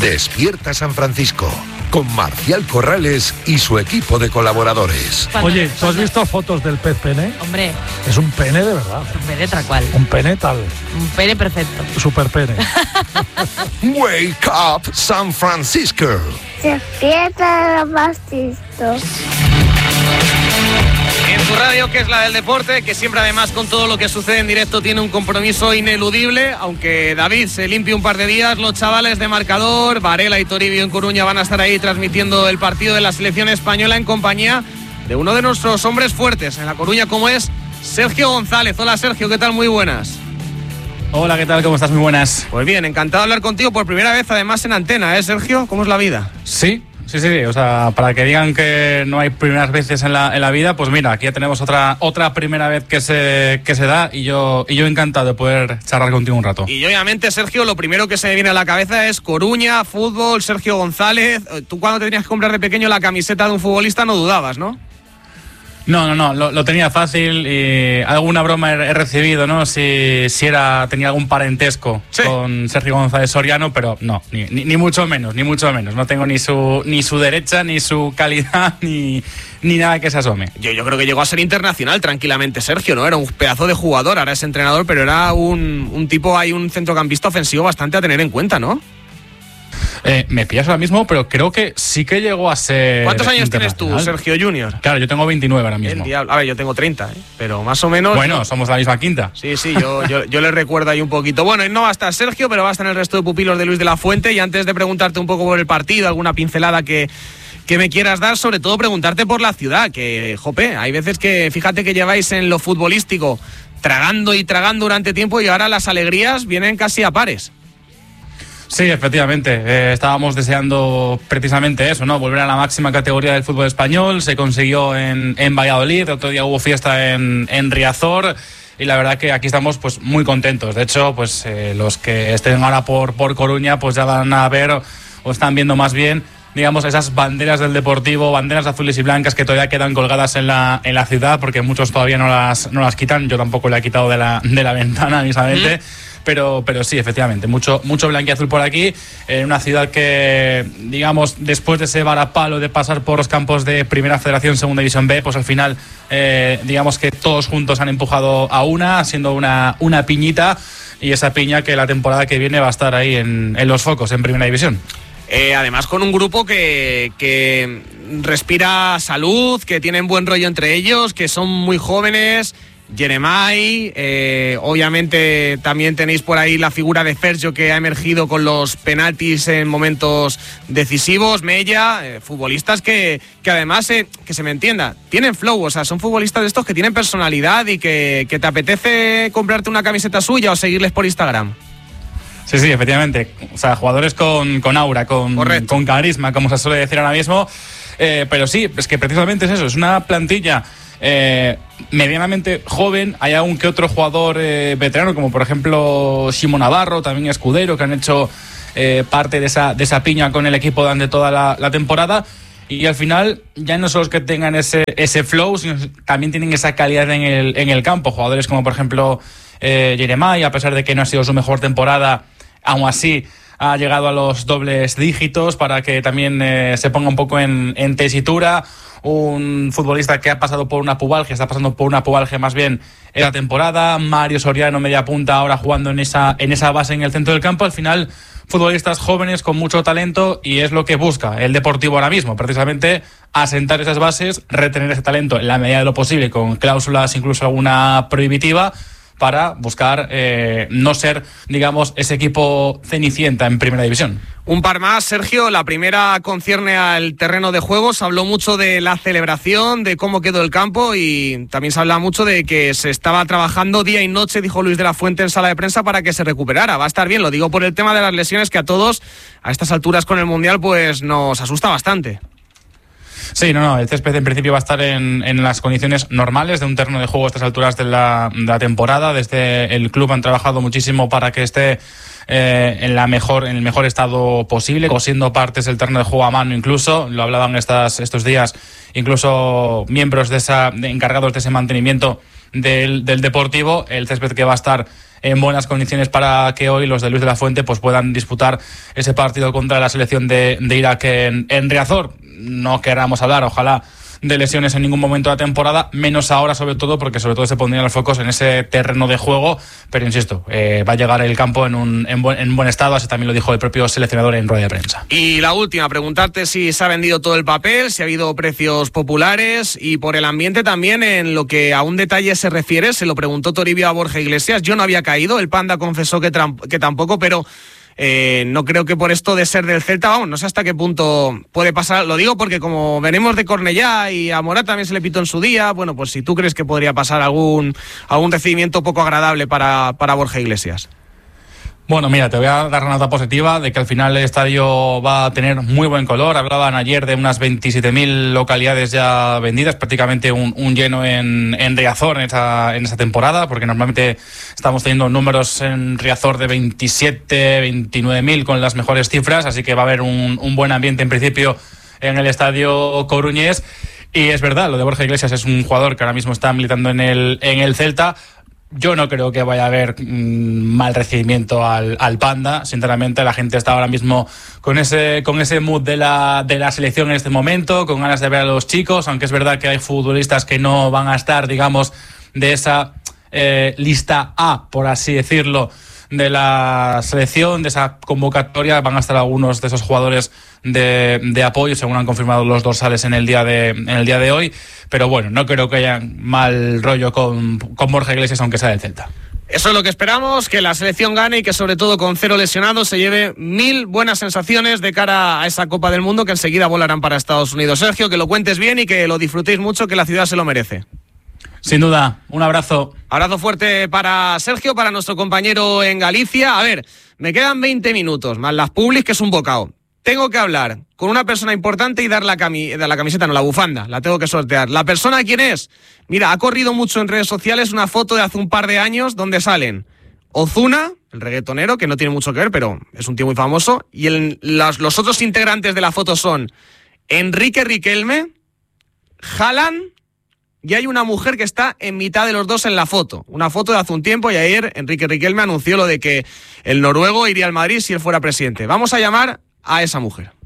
Despierta San Francisco, con Marcial Corrales y su equipo de colaboradores. Oye, ¿tú has visto fotos del pez pene? Hombre. Es un pene de verdad. Un pene tal cual. Un pene tal. Un pene perfecto. Super pene. Wake up San Francisco. Despierta San Francisco. En tu radio, que es la del deporte, que siempre además con todo lo que sucede en directo tiene un compromiso ineludible, aunque David se limpie un par de días, los chavales de marcador, Varela y Toribio en Coruña van a estar ahí transmitiendo el partido de la selección española en compañía de uno de nuestros hombres fuertes en La Coruña, como es Sergio González. Hola Sergio, ¿qué tal? Muy buenas. Hola, ¿qué tal? ¿Cómo estás? Muy buenas. Pues bien, encantado de hablar contigo por primera vez además en antena, ¿eh, Sergio? ¿Cómo es la vida? Sí, o sea, para que digan que no hay primeras veces en la vida, pues mira, aquí ya tenemos otra primera vez que se da y yo encantado de poder charlar contigo un rato. Y obviamente, Sergio, lo primero que se me viene a la cabeza es Coruña, fútbol, Sergio González. Tú cuando te tenías que comprar de pequeño la camiseta de un futbolista no dudabas, ¿no? No, lo tenía fácil y alguna broma he recibido, ¿no? Si tenía algún parentesco con Sergio González Soriano, pero no, ni mucho menos. No tengo ni su derecha, ni su calidad, ni nada que se asome. Yo creo que llegó a ser internacional tranquilamente, Sergio, ¿no? Era un pedazo de jugador, ahora es entrenador, pero era un tipo, un centrocampista ofensivo bastante a tener en cuenta, ¿no? Me pillas ahora mismo, pero creo que sí que llegó a ser. ¿Cuántos años tienes tú, Sergio Junior? Claro, yo tengo 29 ahora mismo. A ver, yo tengo 30, pero más o menos. Bueno, somos la misma quinta. Sí, yo le recuerdo ahí un poquito. Bueno, no va a estar Sergio, pero va a estar el resto de pupilos de Luis de la Fuente. Y antes de preguntarte un poco por el partido, alguna pincelada que me quieras dar, sobre todo preguntarte por la ciudad, que, jope, hay veces que, fíjate que lleváis en lo futbolístico tragando y tragando durante tiempo y ahora las alegrías vienen casi a pares. Sí, efectivamente. Estábamos deseando precisamente eso, ¿no? Volver a la máxima categoría del fútbol español. Se consiguió en Valladolid. Otro día hubo fiesta en Riazor. Y la verdad que aquí estamos pues muy contentos. De hecho, pues los que estén ahora por Coruña pues ya van a ver o están viendo más bien, digamos, esas banderas del Deportivo, banderas azules y blancas que todavía quedan colgadas en la ciudad, porque muchos todavía no las quitan. Yo tampoco la he quitado de la ventana, precisamente. Pero sí, efectivamente, mucho blanquiazul por aquí, en una ciudad que, digamos, después de ese varapalo de pasar por los campos de Primera Federación, Segunda División B, pues al final, digamos que todos juntos han empujado a siendo una piñita, y esa piña que la temporada que viene va a estar ahí en los focos, en Primera División. Además con un grupo que respira salud, que tienen buen rollo entre ellos, que son muy jóvenes. Jeremai, obviamente también tenéis por ahí la figura de Sergio, que ha emergido con los penaltis en momentos decisivos. Mella, futbolistas que además, que se me entienda, tienen flow, o sea, son futbolistas de estos que tienen personalidad y que te apetece comprarte una camiseta suya o seguirles por Instagram. Sí, efectivamente. O sea, jugadores con aura, con carisma, como se suele decir ahora mismo. Pero sí, es que precisamente es eso, es una plantilla medianamente joven. Hay algún que otro jugador veterano, como por ejemplo Ximo Navarro, también Escudero, que han hecho parte de esa piña con el equipo durante toda la temporada. Y al final ya no son los que tengan ese flow, sino también tienen esa calidad en el campo. Jugadores como por ejemplo Jeremai, a pesar de que no ha sido su mejor temporada, aún así ha llegado a los dobles dígitos para que también se ponga un poco en tesitura. Un futbolista que ha pasado por una pubalgia, está pasando por una pubalgia más bien en la temporada. Mario Soriano, media punta, ahora jugando en esa base en el centro del campo. Al final, futbolistas jóvenes con mucho talento, y es lo que busca el Deportivo ahora mismo, precisamente asentar esas bases, retener ese talento en la medida de lo posible, con cláusulas incluso alguna prohibitiva, para buscar no ser, digamos, ese equipo cenicienta en Primera División. Un par más, Sergio. La primera concierne al terreno de juego. Se habló mucho de la celebración, de cómo quedó el campo, y también se habla mucho de que se estaba trabajando día y noche, dijo Luis de la Fuente en sala de prensa, para que se recuperara. Va a estar bien, lo digo por el tema de las lesiones, que a todos, a estas alturas con el Mundial, pues nos asusta bastante. Sí, el césped en principio va a estar en las condiciones normales de un terreno de juego a estas alturas de la temporada. Desde el club han trabajado muchísimo para que esté en el mejor estado posible, cosiendo partes del terreno de juego a mano, incluso lo hablaban estos días, incluso miembros encargados de ese mantenimiento del Deportivo, el césped que va a estar en buenas condiciones para que hoy los de Luis de la Fuente pues puedan disputar ese partido contra la selección de Irak en Riazor. No queramos hablar, ojalá, de lesiones en ningún momento de la temporada, menos ahora sobre todo, porque sobre todo se pondrían los focos en ese terreno de juego, pero insisto, va a llegar el campo en buen estado, así también lo dijo el propio seleccionador en rueda de prensa. Y la última, preguntarte si se ha vendido todo el papel, si ha habido precios populares y por el ambiente también, en lo que a un detalle se refiere, se lo preguntó Toribio a Borja Iglesias, yo no había caído, el Panda confesó que tampoco, pero no creo que por esto de ser del Celta, vamos, no sé hasta qué punto puede pasar, lo digo porque como venimos de Cornellá y a Morat también se le pitó en su día, bueno, pues si tú crees que podría pasar algún recibimiento poco agradable para Borja Iglesias. Bueno, mira, te voy a dar una nota positiva de que al final el estadio va a tener muy buen color. Hablaban ayer de unas 27.000 localidades ya vendidas, prácticamente un lleno en Riazor en esa temporada, porque normalmente estamos teniendo números en Riazor de 27, 29.000 con las mejores cifras, así que va a haber un buen ambiente en principio en el estadio coruñés. Y es verdad, lo de Borja Iglesias es un jugador que ahora mismo está militando en el Celta. Yo no creo que vaya a haber mal recibimiento al Panda. Sinceramente, la gente está ahora mismo con ese mood de la selección en este momento, con ganas de ver a los chicos, aunque es verdad que hay futbolistas que no van a estar, digamos, de esa lista A, por así decirlo, de la selección, de esa convocatoria. Van a estar algunos de esos jugadores de apoyo, según han confirmado los dorsales en el día de hoy, pero bueno, no creo que haya mal rollo con Borja Iglesias, aunque sea del Celta. Eso es lo que esperamos, que la selección gane y que sobre todo con 0 lesionados se lleve 1000 buenas sensaciones de cara a esa Copa del Mundo que enseguida volarán para Estados Unidos. Sergio, que lo cuentes bien y que lo disfrutéis mucho, que la ciudad se lo merece. Sin duda, un abrazo. Abrazo fuerte para Sergio, para nuestro compañero en Galicia. A ver, me quedan 20 minutos, más las publis, que es un bocado. Tengo que hablar con una persona importante y dar la camiseta, no, la bufanda, la tengo que sortear. ¿La persona quién es? Mira, ha corrido mucho en redes sociales una foto de hace un par de años donde salen Ozuna, el reggaetonero, que no tiene mucho que ver, pero es un tío muy famoso, y los otros integrantes de la foto son Enrique Riquelme, Haaland, y hay una mujer que está en mitad de los dos en la foto. Una foto de hace un tiempo, y ayer Enrique Riquelme anunció lo de que el noruego iría al Madrid si él fuera presidente. Vamos a llamar a esa mujer.